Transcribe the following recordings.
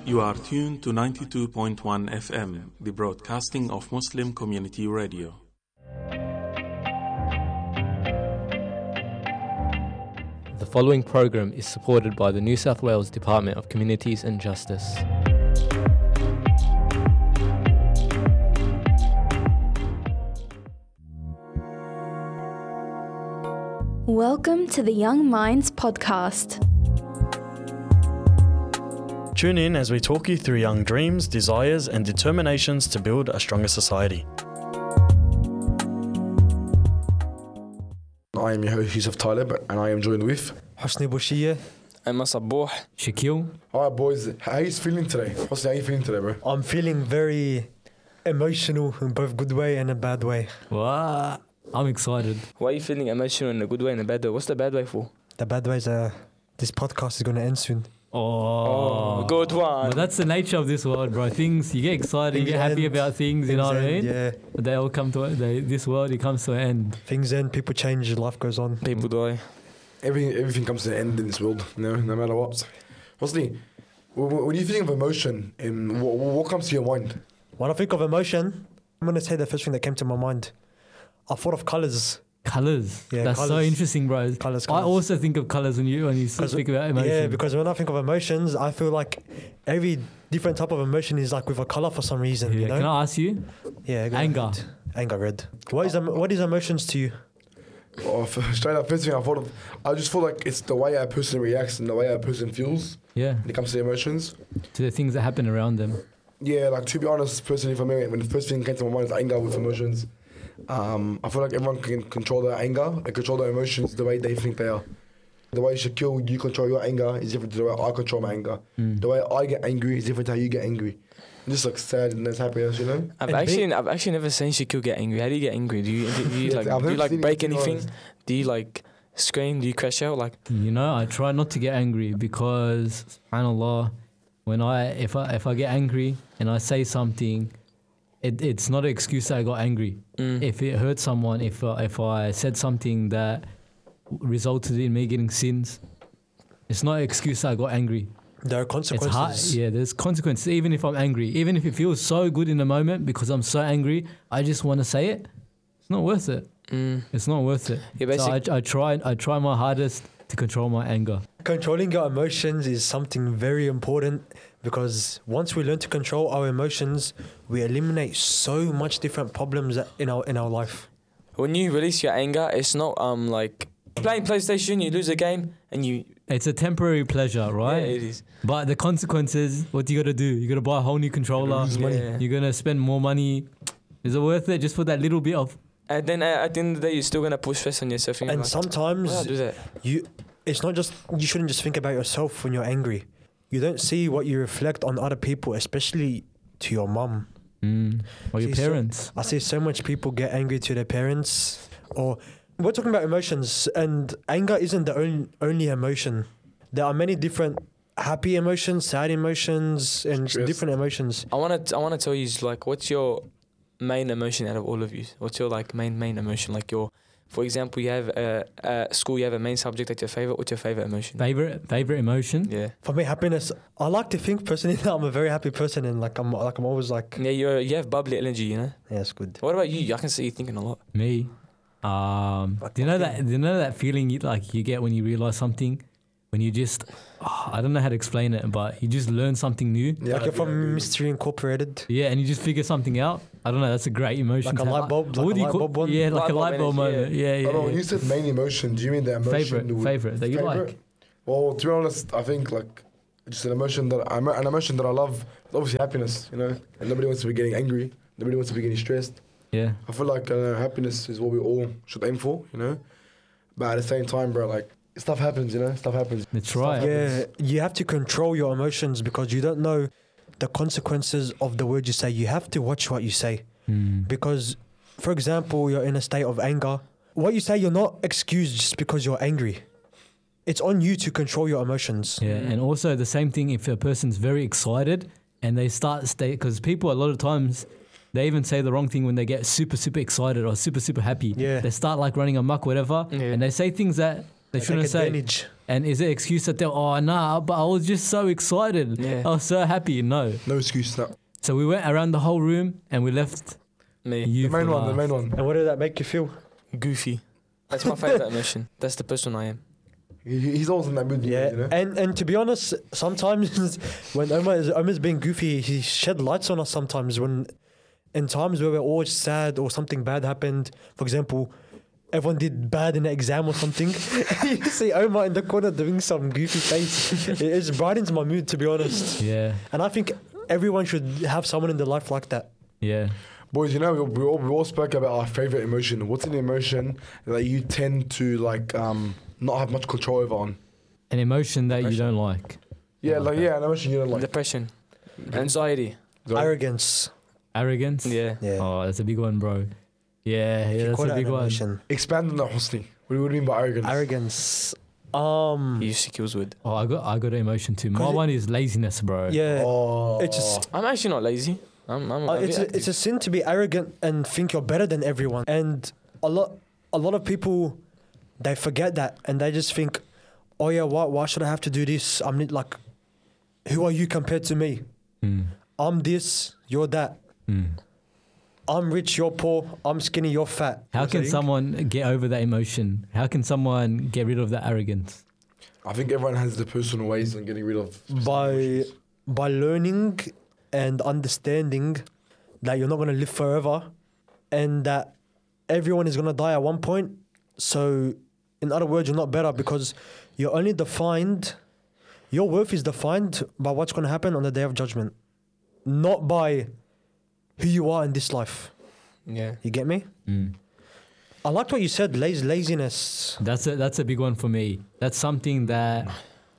You are tuned to 92.1 FM, the broadcasting of Muslim Community Radio. The following program is supported by the New South Wales Department of Communities and Justice. Welcome to the Young Minds podcast. Tune in as we talk you through young dreams, desires, and determinations to build a stronger society. I am your host, Yusuf Talib, and I am joined with Hosni Boushia. I'm Sabuh. Shaquille. Alright boys, how are you feeling today? Hosni, how are you feeling today, bro? I'm feeling very emotional in both good way and a bad way. Wow. I'm excited. Why are you feeling emotional in a good way and a bad way? What's the bad way for? The bad way is this podcast is going to end soon. Oh, good one. But that's the nature of this world, bro. Things, you get excited, you get happy about things, you know what I mean? Yeah. But they all come to this world, it comes to an end. Things end, people change, life goes on. People die. Everything comes to an end in this world, no matter what. Hosni, when you think of emotion, what comes to your mind? When I think of emotion, I'm going to say the first thing that came to my mind. I thought of colours. Colours. Yeah, that's so colours. interesting, bro. Colours. I also think of colours when you speak about emotion. Yeah, because when I think of emotions, I feel like every different type of emotion is like with a colour for some reason. Yeah, You know? can I ask you? Yeah. Go Anger. ahead. Anger, red. What is emotions to you? Straight up, first thing I just feel like it's the way a person reacts and the way a person feels Yeah, when it comes to emotions. to the things that happen around them. Yeah, like to be honest, personally for me, when the first thing came to my mind is anger with emotions. I feel like everyone can control their anger and control their emotions the way they think they are. The way Shaquille, you control your anger is different to the way I control my anger. The way I get angry is different to how you get angry. Just like sadness, happiness, you know? I've actually never seen Shaquille get angry. How do you get angry? Do you break anything? Do you like scream? Do you crash out? Like, You know, I try not to get angry because, subhanAllah, if I get angry and I say something, it's not an excuse that I got angry. If it hurt someone, if I said something that resulted in me getting sins, it's not an excuse that I got angry. There are It's consequences. hard. Yeah, there's consequences. Even if I'm angry, even if it feels so good in the moment because I'm so angry, I just want to say it. It's not worth it. It's not worth it. Yeah, So I try my hardest to control my anger. Controlling your emotions is something very important because once we learn to control our emotions, we eliminate so much different problems in our life. when you release your anger, it's not like playing PlayStation. You lose a game and you. It's a temporary pleasure, right? Yeah, it is. But the consequences, what you got to do? You got to buy a whole new controller. Yeah. You're going to spend more money. Is it worth it just for that little bit of... And then at the end of the day, you're still gonna push stress on yourself. And like, sometimes why not do that? it's not just, you shouldn't just think about yourself when you're angry. You don't see what you reflect on other people, especially to your mum. Or your See, parents. I see so much people get angry to their parents. Or we're talking about emotions, and anger isn't the only emotion. There are many different happy emotions, sad emotions, and Stress. different emotions. I wanna tell you, like, what's your main emotion out of all of you? What's your like main emotion? Like for example, you have a school, you have a main subject that's your favorite. What's your favorite emotion? Favorite emotion? Yeah. For me, happiness. I like to think personally that I'm a very happy person, and I'm always like, Yeah, you have bubbly energy, you know. yeah, it's good. What about you? I can see you thinking a lot. Me? Do you know that feeling you get when you realize something? When you just, I don't know how to explain it, but you just learn something new. Yeah, Like you're from Mystery Incorporated. Yeah, and you just figure something out. I don't know, that's a great emotion. Like a to have. light bulb, What like do a you light call- bulb one? Yeah, like a Light light bulb bulb energy, moment. Yeah. Oh, no, when you said main emotion, do you mean the emotion? Favorite that you like? Well, to be honest, I think like just an emotion that I love. Obviously, happiness. You know, and nobody wants to be getting angry. Nobody wants to be getting stressed. Yeah. I feel like happiness is what we all should aim for. You know, but at the same time, bro, like stuff happens. You know, stuff happens. That's right. Yeah, you have to control your emotions because you don't know the consequences of the words you say. You have to watch what you say because, for example, you're in a state of anger. What you say, you're not excused just because you're angry. It's on you to control your emotions. Yeah, and also the same thing if a person's very excited and they because people a lot of times they even say the wrong thing when they get super excited or super happy. Yeah. They start like running amok, whatever, Yeah. and they say things that They shouldn't Take say. advantage. And is it an excuse that they're, oh, nah, but I was just so excited. Yeah. I was so happy. No. No excuse. No. So we went around the whole room and we left Me. you The main for one. The last. main one. And what did that make you feel? Goofy. That's my favorite emotion. That's the person I am. He's always in that mood. Yeah, You know? and to be honest, sometimes when Omar's being goofy, he shed lights on us. Sometimes when in times where we're all sad or something bad happened, for example, everyone did bad in the exam or something, you see Omar in the corner doing some goofy face. It brightens my mood, to be honest. Yeah. And I think everyone should have someone in their life like that. Yeah. Boys, you know, we all spoke about our favorite emotion. What's an emotion that you tend to like not have much control over on? An emotion that you Depression. don't like. Yeah, like an emotion you don't like. Depression. Anxiety. Sorry? Arrogance. Arrogance. Yeah. Yeah. Oh, that's a big one, bro. Yeah, You that's call a that big an one. emotion. Expand on that, Hosni. What do you mean by arrogance? Arrogance. He used to kills with. Oh, I got an emotion too. My 'Cause one is laziness, bro. Yeah. Oh. It's just I'm actually not lazy. I'm it's a sin to be arrogant and think you're better than everyone. And a lot of people, they forget that and they just think, oh yeah, why should I have to do this? I'm not like, who are you compared to me? Mm. I'm this, you're that. Mm. I'm rich, you're poor. I'm skinny, you're fat. How can Think? someone get over that emotion? How can someone get rid of that arrogance? I think everyone has their personal ways on getting rid of by learning and understanding that you're not going to live forever and that everyone is going to die at one point. So, in other words, you're not better because you're only defined, your worth is defined by what's going to happen on the day of judgment, not by who you are in this life. Yeah. You get me? Mm. I liked what you said, laziness. That's a big one for me. That's something that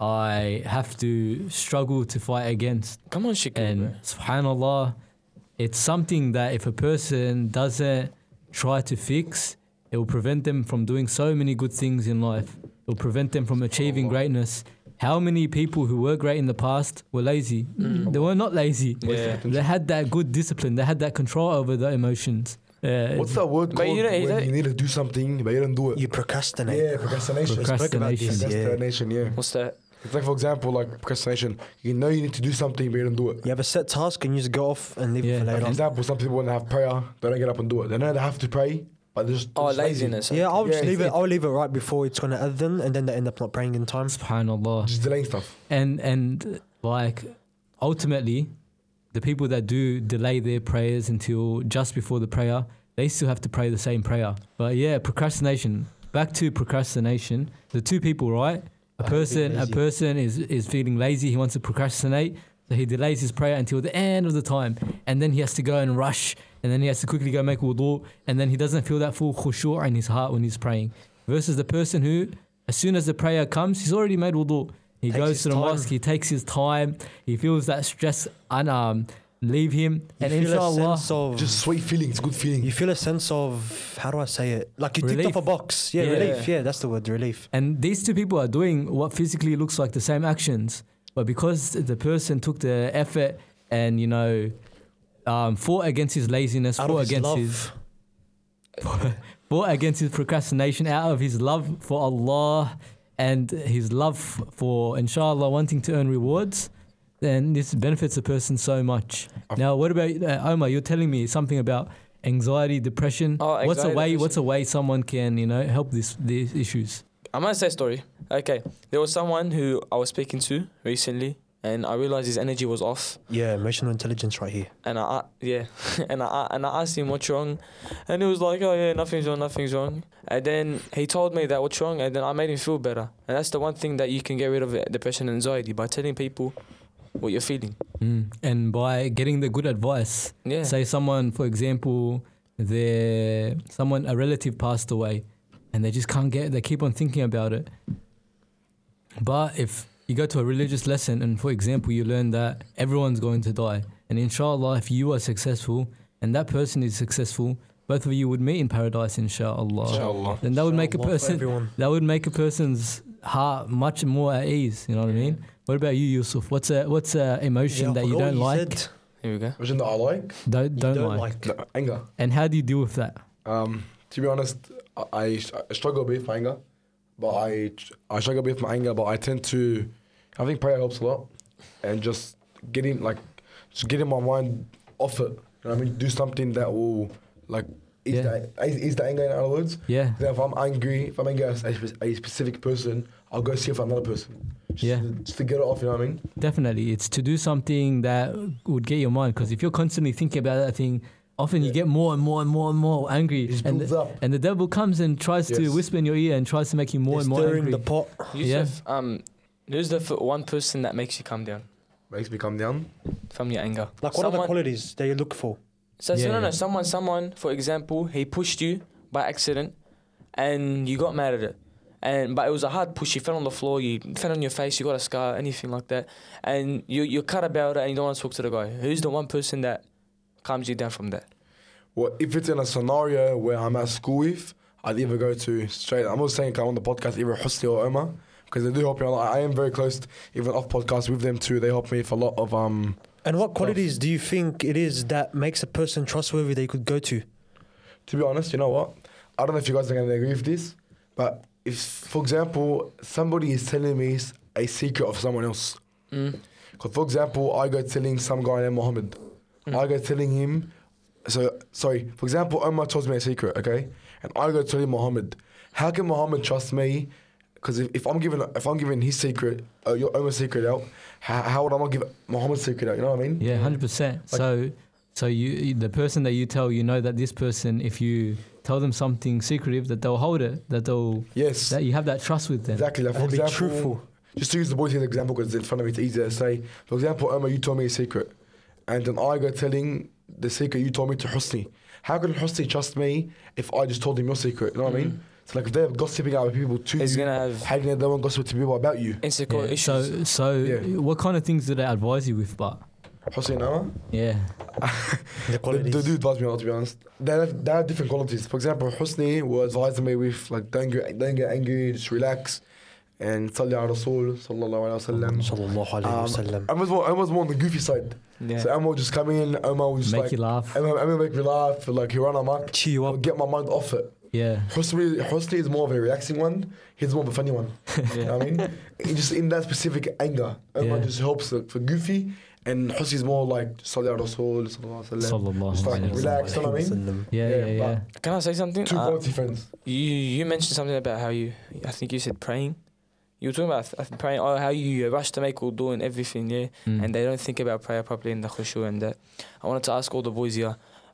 I have to struggle to fight against. Come on, Shakir. And subhanallah, it's something that if a person doesn't try to fix, it will prevent them from doing so many good things in life. It will prevent them from achieving greatness. How many people who were great in the past were lazy? They were not lazy. Yeah. They had that good discipline. They had that control over the emotions. What's that word But called you don't- when you need to do something but you don't do it? You procrastinate. Yeah, procrastination. Procrastination. Procrastination, yeah. What's that? It's like, for example, like procrastination. You know you need to do something but you don't do it. You have a set task and you just go off and leave Yeah. it for Like, later. for example, some people want to have prayer, they don't get up and do it. They know they have to pray, but they're just Oh, just lazy. laziness. Yeah, I'll just Yeah, leave it. it's- I'll leave it right before it's gonna adhan, and then they end up not praying in time. Subhanallah. Just delaying stuff. And like ultimately, the people that do delay their prayers until just before the prayer, they still have to pray the same prayer. But yeah, procrastination. Back to procrastination. The two people, right? A person is feeling lazy. He wants to procrastinate, so he delays his prayer until the end of the time, and then he has to go and rush, and then he has to quickly go make wudu, and then he doesn't feel that full khushu' in his heart when he's praying. Versus the person who, as soon as the prayer comes, he's already made wudu. He Takes goes his to the time. mosque. He takes his time. He feels that stress leave him, and You feel a inshallah, sense of Just sweet feelings, good feelings. you feel a sense of, how do I say it? Like you ticked Relief. off a box. Yeah, Yeah. relief. Yeah, that's the word, relief. and these two people are doing what physically looks like the same actions, but because the person took the effort and fought against his laziness, Out of fought his against love. fought against his procrastination, out of his love for Allah and his love for inshallah wanting to earn rewards, then this benefits a person so much. Now, what about Omar? You're telling me something about anxiety, depression. Oh, What's a anxiety, way? What's a way someone can help these issues? I might say a story. Okay, there was someone who I was speaking to recently, and I realized his energy was off. Yeah, emotional intelligence right here. And I and I asked him what's wrong, and he was like, oh yeah, nothing's wrong. And then he told me that what's wrong, and then I made him feel better. And that's the one thing that you can get rid of depression and anxiety, by telling people what you're feeling. And by getting the good advice. Yeah. Say someone, for example, a relative passed away, and they just can't they keep on thinking about it. But if you go to a religious lesson and, for example, you learn that everyone's going to die, and inshallah, if you are successful and that person is successful, both of you would meet in paradise, inshallah. Inshallah. Then that would make a Inshallah for person everyone. that would make a person's heart much more at ease. You know what I mean? What about you, Yusuf? What's a emotion Yeah, I that you forgot don't what like? said. Here we go. Emotion that I like? Don't like. No, anger. And how do you deal with that? To be honest, I struggle with anger. but I struggle with my anger. But I think prayer helps a lot, and just getting my mind off it. You know what I mean? Do something that will ease the anger, in other words. Yeah. Then if I'm angry at a specific person, I'll go see it for another person. Just to get it off, you know what I mean? Definitely. It's to do something that would get your mind. Because if you're constantly thinking about that thing, often you get more and more angry. It just builds up. And the devil comes and tries to whisper in your ear and tries to make you more and more angry. Stirring the pot. Yusuf, who's the one person that makes you calm down Makes me calm down. from your anger? Like, what are the qualities that you look for? Someone, for example, he pushed you by accident and you got mad at it. But it was a hard push. You fell on the floor, you fell on your face, you got a scar, anything like that. And you're cut about it and you don't want to talk to the guy. Who's the one person that calms you down from that? Well, if it's in a scenario where I'm at school with, I'd either go to straight. I'm not saying I'm on the podcast, either Husni or Omar, because they do help me a lot. I am very close, even off podcast with them too. They help me with a lot of And what qualities do you think it is that makes a person trustworthy that you could go to? To be honest, you know what? I don't know if you guys are going to agree with this, but if, for example, somebody is telling me a secret of someone else. Because, for example, I go telling some guy named Mohammed. I go telling him, for example, Omar tells me a secret, okay? And I go telling Mohammed. How can Mohammed trust me? Because if I'm giving his secret, your Omar's secret out, how would I not give Mohammed's secret out? You know what I mean? Yeah, 100%. So you, the person that you tell, you know that this person, if you tell them something secretive, that they'll hold it, that you have that trust with them. Exactly. Like, for And be example, truthful. Just to use the boys here as an example, because in front of me it's easier to say. For example, Omar, you told me a secret, and then I go telling the secret you told me to Husni. How can Husni trust me if I just told him your secret? You know what I mean? So like if they're gossiping about people to It's you, gonna have how can they want gossip to people about you? insecure issues. So what kind of things do they advise you with? But Husni and Omar? yeah, The qualities. They do advise me a lot, to be honest. They have different qualities. For example, Husni was advising me with like don't get angry, just relax, and Salli ala Rasul sallallahu alaihi wasallam. Sallallahu alayhi wa sallam. I was more on the goofy side. Yeah. So Omar would just come in, Omar would just make you laugh. Omar make me laugh, like he run amok. Cheer you up. Get my mind off it. Yeah, Husni is more of a relaxing one. He's more of a funny one. You know what I mean? Just in that specific anger, Omar just helps for goofy, and Husni is more like Salli ala Rasul sallallahu alaihi wasallam. Sallallahu Just like alaihi relax. You know what I mean? yeah. Can I say something? Two quality friends. You mentioned something about how I think you said praying. You were talking about praying, how you rush to make wudu and everything, yeah? And they don't think about prayer properly in the khushu and that. I wanted to ask all the boys here,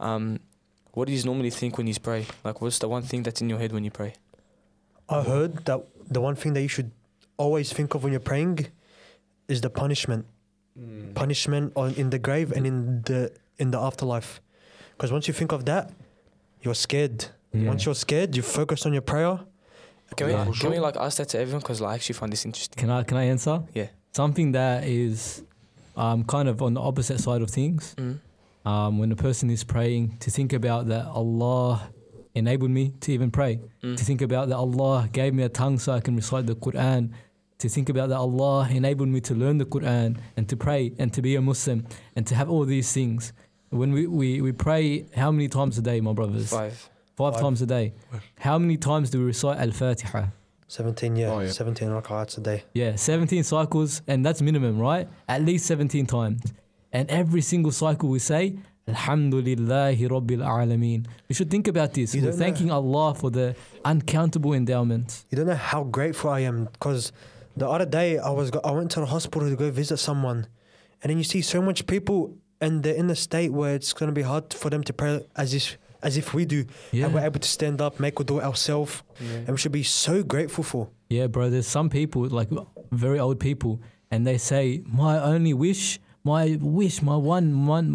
what do you normally think when you pray? Like, what's the one thing that's in your head when you pray? I heard that the one thing that you should always think of when you're praying is the punishment. Punishment in the grave and in the afterlife. Because once you think of that, you're scared. Once you're scared, you focus on your prayer. Can we like ask that to everyone? Because I actually find this interesting. Can I answer? Yeah. Something that is kind of on the opposite side of things. When a person is praying, to think about that Allah enabled me to even pray. To think about that Allah gave me a tongue so I can recite the Quran. To think about that Allah enabled me to learn the Quran and to pray and to be a Muslim and to have all these things. When we pray, how many times a day, my brothers? 5 times a day. How many times do we recite Al-Fatiha? 17, 17 rak'ats a day. Yeah, 17 cycles, and that's minimum, right? At least 17 times. And every single cycle we say, Alhamdulillahi Rabbil Alameen. We should think about this. We're thanking Allah for the uncountable endowments. You don't know how grateful I am, because the other day I went to the hospital to go visit someone, and then you see so much people and they're in a state where it's going to be hard for them to pray as if we do, and we're able to stand up, make wudu ourselves, and we should be so grateful for. Yeah, bro, there's some people, like very old people, and they say, my only wish, my one